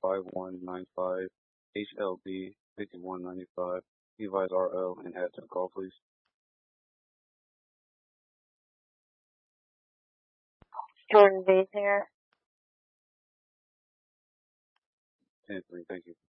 5195 HLB 5195 Levi's RL and add to the call, please. Jordan Basinger. 10-3, thank you.